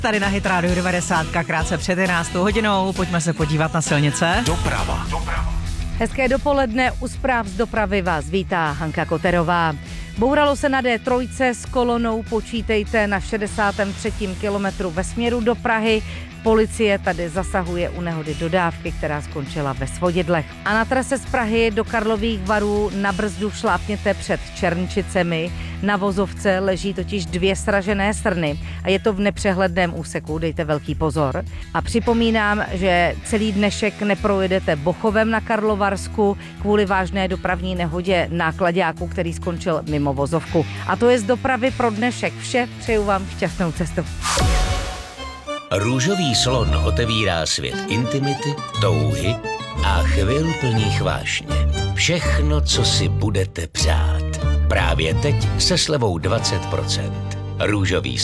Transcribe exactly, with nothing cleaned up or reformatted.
Tady na Hit Radio devadesát, krátce před jedenáctou hodinou. Pojďme se podívat na silnice. Doprava. Doprava. Hezké dopoledne, u zpráv z dopravy vás vítá Hanka Koterová. Bouralo se na D tři s kolonou, počítejte na šedesátém třetím kilometru ve směru do Prahy. Policie tady zasahuje u nehody dodávky, která skončila ve Svodidlech. A na trase z Prahy do Karlových Varů na brzdu šlápněte před Černčicemi. Na vozovce leží totiž dvě sražené srny a je to v nepřehledném úseku, dejte velký pozor. A připomínám, že celý dnešek neprojedete Bochovem na Karlovarsku kvůli vážné dopravní nehodě náklaďáku, který skončil mimo vozovku. A to je z dopravy pro dnešek vše, přeju vám šťastnou cestu. Růžový slon otevírá svět intimity, touhy a chvil plných vášně. Všechno, co si budete přát. Právě teď se slevou dvacet procent. Růžový